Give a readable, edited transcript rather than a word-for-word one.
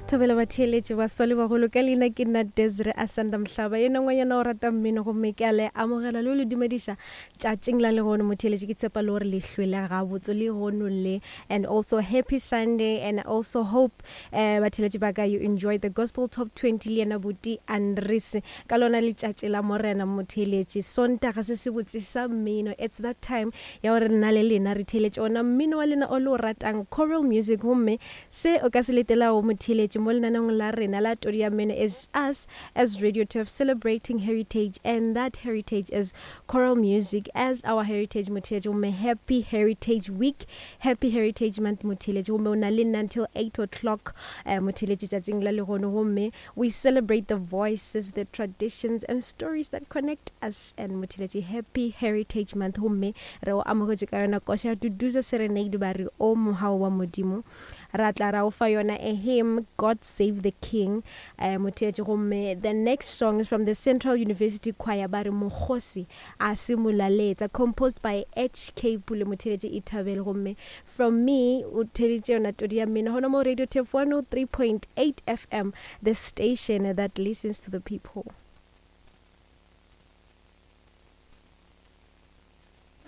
Thabela batheletši ba sole bagolo ka leina ke nna Desire Asanda Mhlaba ye nngwenyana o rata mmino gomme ke a le amogela le o le dumediša tšatšing la legono motheletši ke tshepa le gore le hlwele gabotse le gono le and also happy Sunday and also hope batheletši ba ka you enjoy the gospel top 20 le yena Buti Andries ka lona le tšatši la morena motheletši sontaga se se botse sa mmino it's that time ya gore nna le lena re theletše ona mmino wa lena o le o ratang choral music gomme se o ka se letela o motheletši mo lenaneng la rena la Tori ya Mene is us as Radio Turf celebrating heritage, and that heritage is choral music as our heritage motheletši gomme happy heritage week, happy heritage month motheletši gomme o na le nna until 8 o'clock motheletši tšatšing la legono gomme we celebrate the voices, the traditions and stories that connect us, and motheletši happy heritage month gomme re o amogetše ka yona koša duduza serenade ba re o mohao wa modimo ra tla ra o fa yona a hymn God Save the King motheletši gomme the next song is from the Central University Choir ba re Mokgosi a simulaletša composed by HK Pule motheletši Ithabele gomme from me o theletše yona Tori ya Mene hona mo Radio Turf 103.8 FM, the station that listens to the people.